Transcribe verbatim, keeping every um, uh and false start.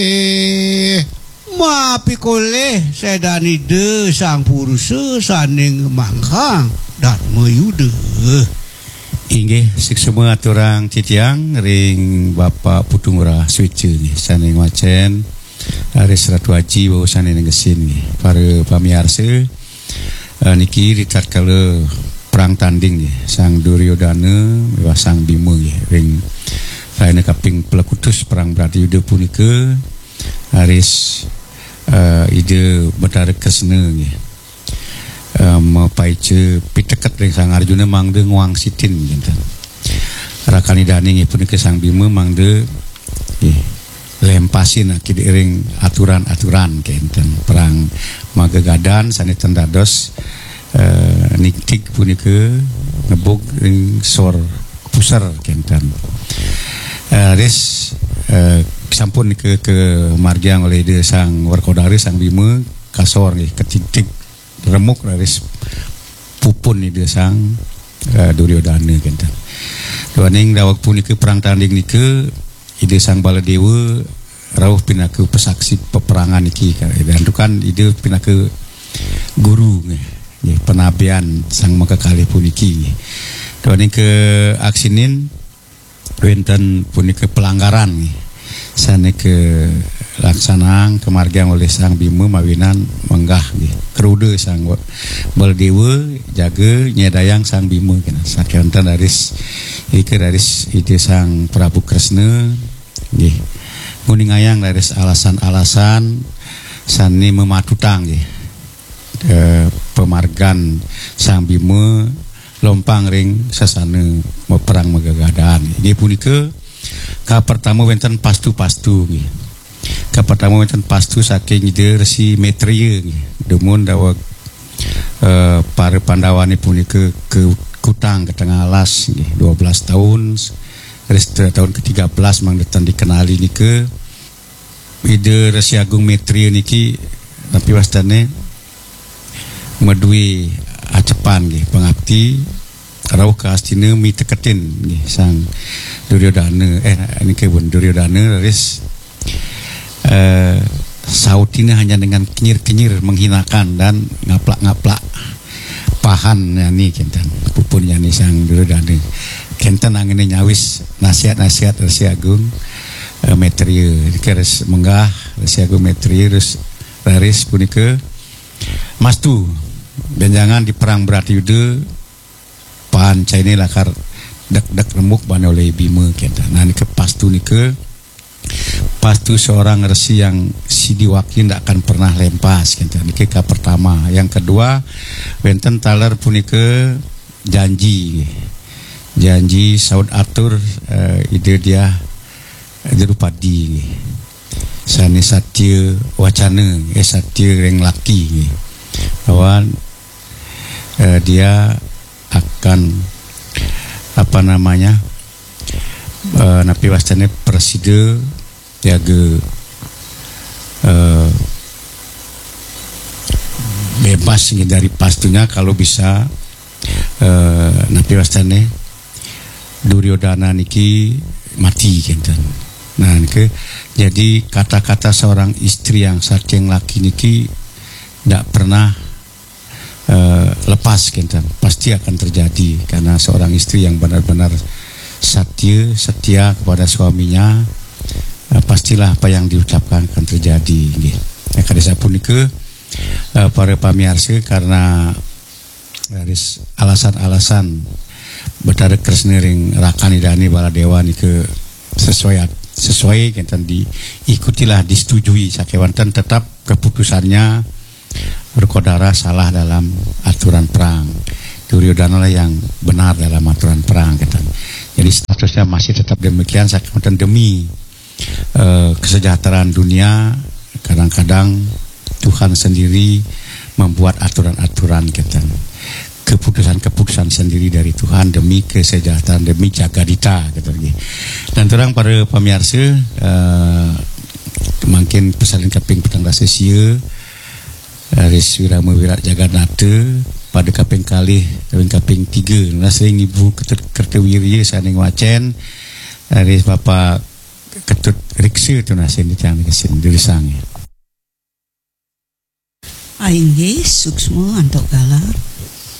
Eh, mapikole sedani de sang purusa saning manghang dan mayude. Inggih semua aturang titiang ring Bapak Putungura Switche nih saning wacen hari seratu haji bawa saning ngesin nih para pamiarsa uh, niki ritat kala perang tanding nih sang Duryodana miwah sang Bima nih ring lainnya kaping pelakutus perang Bratayuda punika haris uh, ide Betara Kresna nih Um, paice piteket ring sang Arjuna mangde nguang sitin gitu. Rakani dani pun ke sang Bima mangde eh, lempasin akid ring aturan-aturan kenten perang magagadan sanetan dados uh, niktik pun ke ngebuk ring sor pusar kenten. Uh, res uh, sampun ke ke margiang oleh dia sang Warkodari sang Bima kasor nih ketitik remuk raris pupun ni dia sang uh, Duryodana kenta. Doaning dawak punika perang tanding nika ide sang Baladewa rawuh pinaku pesaksi peperangan niki dan tu kan ide pinaku guru nggih penabian sang makakali puniki. Doaning ke aksinin wenten punika pelanggaran nggih. Sane ke laksanaan kemargian oleh sang Bima mawinan menggah nggih kerude sang Baladewa jaga nyedayang sang Bima kena sakiantan daris iki daris ide sang Prabu Kresna nggih nguningayang daris alasan-alasan sani mematutang nggih e, pemargan sang Bima lompang ring sasana perang megagadan nggih punika ka pertama wenten pastu-pastu nggih. Ka pertama wenten pastu saking ide Resi Maitreya nggih. Demun dawak uh, para Pandawane punika ke kutang ke tengah alas nggih dua belas tahun. Resi tahun ke tiga belas mangdetan dikenali nike ide Resi Agung Maitreya niki tapi wastane medui acepan nggih pangabdi rawuh ka astina mi teketin nggih sang Duryodana eh niki pun Duryodana ris eh sautina hanya dengan kenyir-kenyir menghinakan dan ngaplak-ngaplak pahan yani kenten pupun yani sang Duryodana kenten angene nyawis nasihat-nasihat Resi Agung eh, Maitreya keres menggah Resi Agung Maitreya terus raris punika mastu dan jangan di perang Bratayuda pan caini lakar dak-dak remuk ban oleh Bima kenta. Nah ni ke pastu ni ke pastu seorang resi yang sidiwaki ndak akan pernah lempas kenta. Ni ke ka pertama. Yang kedua wenten taler punika janji. Janji saud atur uh, ide dia Drupadi. Sani satya wacana eh satya reng laki bahwa uh, dia akan apa namanya uh, napi wastane preside jaga uh, bebas dari pastunya kalau bisa uh, napi wastane Duryodana niki mati kenten. Nah niki jadi kata-kata seorang istri yang saking laki niki tidak pernah Uh, lepas kenten pasti akan terjadi karena seorang istri yang benar-benar setia setia kepada suaminya uh, pastilah apa yang diucapkan akan terjadi nggih. Ya kadesa punika uh, para pamiarsa karena garis alasan-alasan Betara Kresna ring Rakani Dani Baladewa nike sesuai sesuai kenten diikutilah disetujui sakewanten tetap keputusannya Warkodara salah dalam aturan perang. Duryodana lah yang benar dalam aturan perang kata. Jadi statusnya masih tetap demikian sakian demi uh, kesejahteraan dunia. Kadang-kadang Tuhan sendiri membuat aturan-aturan kata. Keputusan-keputusan sendiri dari Tuhan demi kesejahteraan demi jagadita kata. Dan terang para pemirsa uh, mungkin pesan kaping petang rasa sia Aris Wirama Wirat Jagannatha pada kaping kali kaping kaping tiga nasring Ibu Kertawirya saning wacen Aris Bapak ketut riksa tu nasin di cang kesin diri sange. Aing ge suksma antok kala